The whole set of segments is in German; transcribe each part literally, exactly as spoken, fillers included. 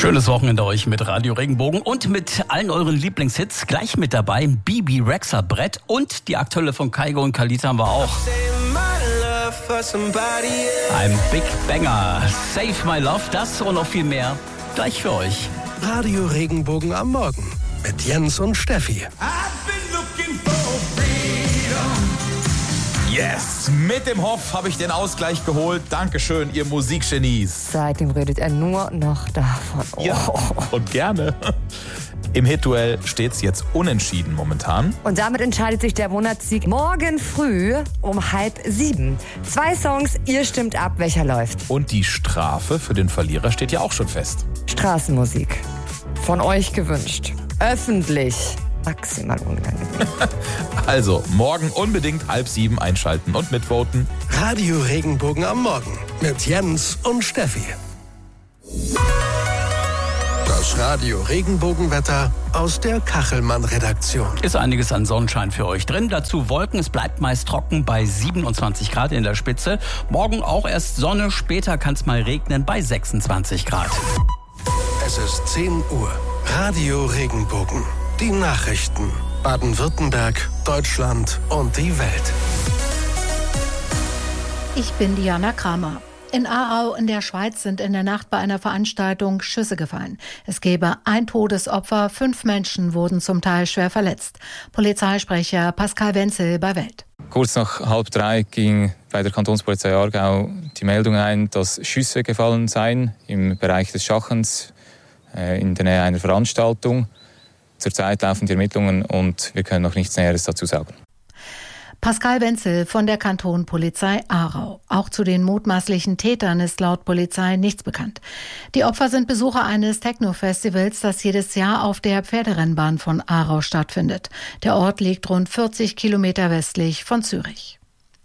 Schönes Wochenende euch mit Radio Regenbogen und mit allen euren Lieblingshits. Gleich mit dabei Bibi Rexha Brett und die aktuelle von Kygo und Khalid haben wir auch. Ein Big Banger. Save My Love, das und noch viel mehr gleich für euch. Radio Regenbogen am Morgen mit Jens und Steffi. Yes, mit dem Hoff habe ich den Ausgleich geholt. Dankeschön, ihr Musikgenies. Seitdem redet er nur noch davon. Oh. Ja, und gerne. Im Hit-Duell steht es jetzt unentschieden momentan. Und damit entscheidet sich der Monatssieg morgen früh um halb sieben. Zwei Songs, ihr stimmt ab, welcher läuft. Und die Strafe für den Verlierer steht ja auch schon fest. Straßenmusik. Von euch gewünscht. Öffentlich. Maximal unangenehm. Also, morgen unbedingt halb sieben einschalten und mitvoten. Radio Regenbogen am Morgen mit Jens und Steffi. Das Radio Regenbogenwetter aus der Kachelmann-Redaktion. Ist einiges an Sonnenschein für euch drin. Dazu Wolken. Es bleibt meist trocken bei siebenundzwanzig Grad in der Spitze. Morgen auch erst Sonne. Später kann es mal regnen bei sechsundzwanzig Grad. Es ist zehn Uhr. Radio Regenbogen. Die Nachrichten. Baden-Württemberg, Deutschland und die Welt. Ich bin Diana Kramer. In Aarau in der Schweiz sind in der Nacht bei einer Veranstaltung Schüsse gefallen. Es gebe ein Todesopfer, fünf Menschen wurden zum Teil schwer verletzt. Polizeisprecher Pascal Wenzel bei Welt. Kurz nach halb drei ging bei der Kantonspolizei Aargau die Meldung ein, dass Schüsse gefallen seien im Bereich des Schachens äh, in der Nähe einer Veranstaltung. Zurzeit laufen die Ermittlungen und wir können noch nichts Näheres dazu sagen. Pascal Wenzel von der Kantonpolizei Aarau. Auch zu den mutmaßlichen Tätern ist laut Polizei nichts bekannt. Die Opfer sind Besucher eines Techno-Festivals, das jedes Jahr auf der Pferderennbahn von Aarau stattfindet. Der Ort liegt rund vierzig Kilometer westlich von Zürich.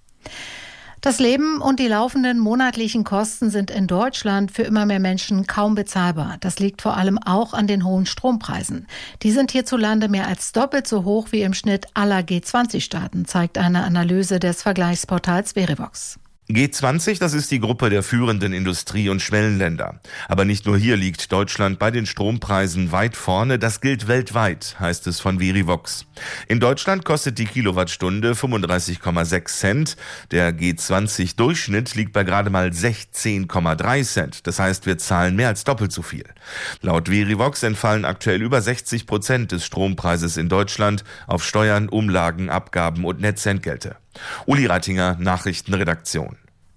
Das Leben und die laufenden monatlichen Kosten sind in Deutschland für immer mehr Menschen kaum bezahlbar. Das liegt vor allem auch an den hohen Strompreisen. Die sind hierzulande mehr als doppelt so hoch wie im Schnitt aller G zwanzig Staaten, zeigt eine Analyse des Vergleichsportals Verivox. G zwanzig, das ist die Gruppe der führenden Industrie- und Schwellenländer. Aber nicht nur hier liegt Deutschland bei den Strompreisen weit vorne, das gilt weltweit, heißt es von Verivox. In Deutschland kostet die Kilowattstunde fünfunddreißig Komma sechs Cent, der G zwanzig Durchschnitt liegt bei gerade mal sechzehn Komma drei Cent, das heißt, wir zahlen mehr als doppelt so viel. Laut Verivox entfallen aktuell über sechzig Prozent des Strompreises in Deutschland auf Steuern, Umlagen, Abgaben und Netzentgelte. Uli Reitinger, Nachrichtenredaktion.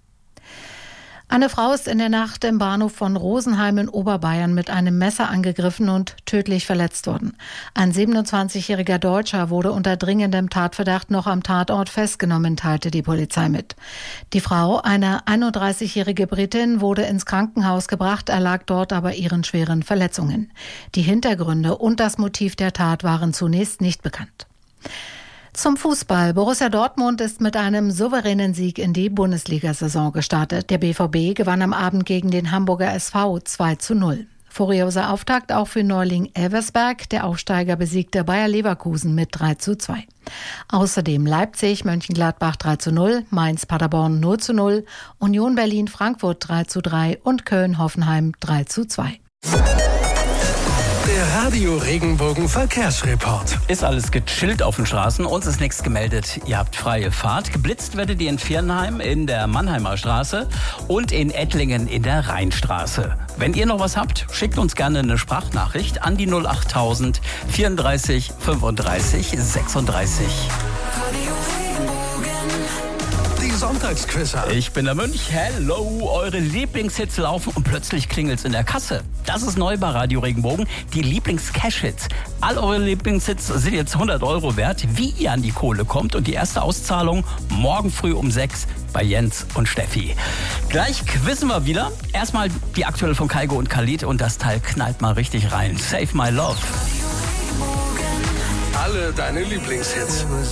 Eine Frau ist in der Nacht im Bahnhof von Rosenheim in Oberbayern mit einem Messer angegriffen und tödlich verletzt worden. Ein siebenundzwanzigjähriger Deutscher wurde unter dringendem Tatverdacht noch am Tatort festgenommen, teilte die Polizei mit. Die Frau, eine einunddreißigjährige Britin, wurde ins Krankenhaus gebracht, erlag dort aber ihren schweren Verletzungen. Die Hintergründe und das Motiv der Tat waren zunächst nicht bekannt. Zum Fußball. Borussia Dortmund ist mit einem souveränen Sieg in die Bundesliga-Saison gestartet. Der B V B gewann am Abend gegen den Hamburger S V zwei zu null. Furioser Auftakt auch für Neuling Elversberg. Der Aufsteiger besiegte Bayer Leverkusen mit drei zu zwei. Außerdem Leipzig, Mönchengladbach drei zu null, Mainz Paderborn null zu null, Union Berlin Frankfurt drei zu drei und Köln Hoffenheim drei zu zwei. Der Radio Regenbogen Verkehrsreport. Ist alles gechillt auf den Straßen. Uns ist nichts gemeldet. Ihr habt freie Fahrt. Geblitzt werdet ihr in Viernheim in der Mannheimer Straße und in Ettlingen in der Rheinstraße. Wenn ihr noch was habt, schickt uns gerne eine Sprachnachricht an die null achttausend vierunddreißig fünfunddreißig sechsunddreißig. Sonntagsquizzer. Ich bin der Mönch. Hello, eure Lieblingshits laufen und plötzlich klingelt's in der Kasse. Das ist neu bei Radio Regenbogen. Die Lieblings-Cash-Hits. All eure Lieblingshits sind jetzt hundert Euro wert. Wie ihr an die Kohle kommt und die erste Auszahlung morgen früh um sechs bei Jens und Steffi. Gleich quizzen wir wieder. Erstmal die aktuelle von Kygo und Khalid und das Teil knallt mal richtig rein. Save My Love. Alle deine Lieblingshits.